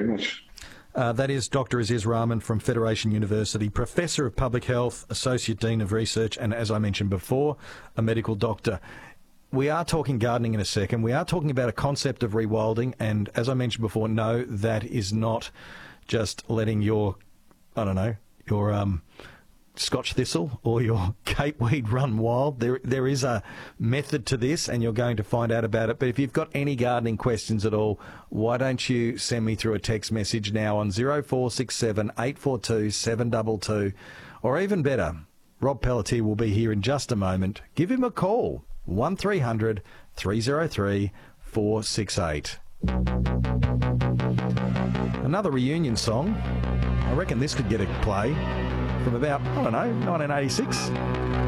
much. That is Dr. Aziz Rahman from Federation University, Professor of Public Health, Associate Dean of Research, and as I mentioned before, a medical doctor. We are talking gardening in a second. We are talking about a concept of rewilding, and as I mentioned before, no, that is not just letting your Scotch thistle or your capeweed run wild. There is a method to this, and you're going to find out about it. But if you've got any gardening questions at all, why don't you send me through a text message now on 0467 842 722, or even better, Rob Pelletier will be here in just a moment. Give him a call, 1300 303 468. Another reunion song. I reckon this could get a play from about, 1986.